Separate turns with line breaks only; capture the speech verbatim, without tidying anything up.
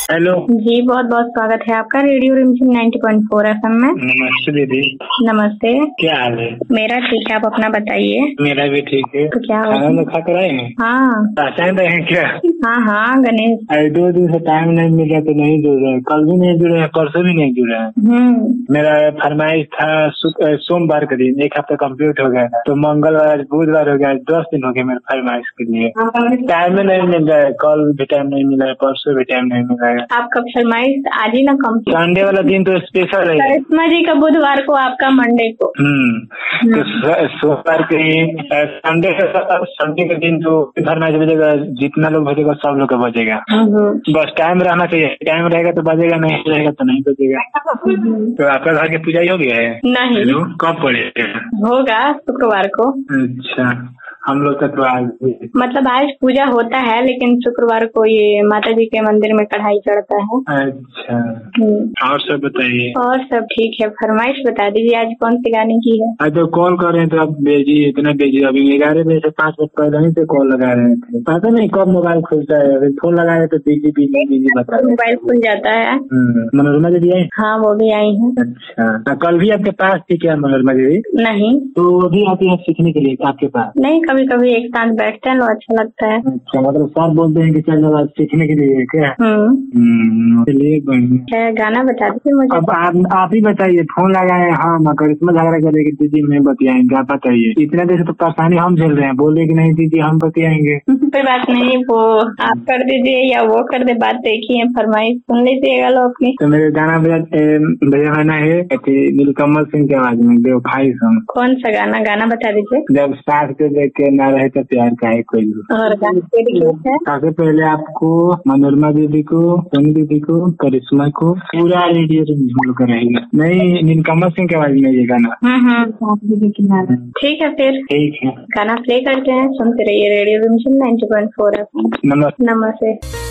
Hello
जी, बहुत बहुत स्वागत है आपका रेडियो रिमझिम नब्बे पॉइंट चार एफएम में।
नमस्ते दीदी।
नमस्ते।
क्या हाल है?
मेरा ठीक है, आप अपना बताइए।
मेरा भी ठीक है।
तो क्या
खाना
हो?
लोग खा कर आए हैं?
हाँ
पहचान रहे हैं क्या?
हाँ हाँ गणेश।
अरे दो दिन से टाइम नहीं मिला तो नहीं जुड़ रहे, कल भी नहीं जुड़े हैं, परसों भी नहीं जुड़े हैं।
हम्म
मेरा फरमाइश था सु- अ, सोमवार के दिन, एक हफ्ता कंप्लीट हो गया था, तो मंगलवार आज बुधवार हो गया, आज दस दिन हो गए मेरे फरमाइश के लिए। टाइम ही नहीं मिल रहा है, कल भी टाइम नहीं मिला है, परसों भी टाइम नहीं मिला है।
आपका फरमाइश आज ही ना कंप्लीट।
संडे वाला दिन तो स्पेशल है।
करिश्मा जी का बुधवार को, आपका मंडे को।
हम्म तो स- सोमवार के दिन, अ, संडे का संडे के दिन जो फरमाइश बजेगा, जितना लोग बजेगा सब लोग का बजेगा।
हम्म।
बस टाइम रहना चाहिए, टाइम रहेगा तो बजेगा, नहीं रहेगा तो नहीं बजेगा। तो आपका घर की पूजा हो गया है?
नहीं
हेलो, कब पड़ेगा?
होगा शुक्रवार को।
अच्छा, हम लोग का तो आज भी।
मतलब आज पूजा होता है, लेकिन शुक्रवार को ये माता जी के मंदिर में कढ़ाई चढ़ता है।
अच्छा,
हम्म।
और सब बताइए।
और सब ठीक है। फरमाइश बता दीजिए आज कौन सी गाने की है।
आज तो कॉल कर रहे हैं तो आप भेजिए, इतना भेजिए। अभी ग्यारह बजे से पाँच बजे पहले ही से कॉल लगा रहे थे, पता नहीं कब मोबाइल खुलता है। अभी फोन लगा रहे तो बिजी बिजी बिजी बता रहे।
मोबाइल खुल जाता है।
हम्म, मनोरमा दीदी आई?
हाँ वो भी आई है।
अच्छा, तो कल भी आपके पास थी क्या मनोरमा दीदी?
नहीं
तो वो भी आती है सीखने के लिए आपके पास?
नहीं, कभी कभी एक साथ बैठते हैं तो अच्छा लगता है।
अच्छा, मतलब सर बोलते हैं कि चलो आज सीखने के लिए क्या?
हम्म
हम्म, चलिए बढ़िया।
है, गाना बता दीजिए मुझे।
अब आप आप ही बताइए, फोन लगाए हाँ मैं करिश्मा झगड़ा करेगी दीदी मैं बतियाएंगे, आप बताइए। इतना देर से तो परेशानी हम झेल रहे हैं, बोले कि नहीं दीदी हम बतियाएंगे।
कोई बात नहीं, वो आप कर दीजिए या वो कर दे, बात एक ही है। फरमाइश सुन लीजिएगा लो अपनी।
तो मेरे गाना बजा बजाना है नीलकमल सिंह की आवाज में, बेवफाई सॉन्ग।
कौन सा गाना? गाना बता दीजिए।
जब साथ के देख के ना रहे तो प्यार का है कोई।
और गाना के रिक्वेस्ट है।
सबसे पहले आपको मनोरमा दीदी को, सोनी दीदी को, करिश्मा को, पूरा रेडियो रिमझिम का रहेगा। नहीं, नीलकमल सिंह की आवाज में ये गाना।
हम्म हम्म ठीक है फिर।
ठीक है,
गाना प्ले करते हैं, सुनते रहिए रेडियो रिमझिम नब्बे पॉइंट चार एफएम।
नमस्ते।
नमस्ते।